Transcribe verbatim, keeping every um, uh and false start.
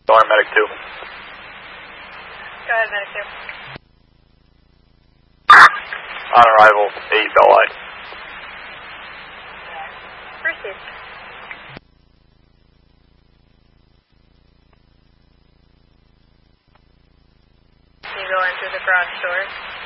Alarm Medic two. Go ahead, Medic two. On arrival, eight Bell Eye. Proceed. You go into the garage door.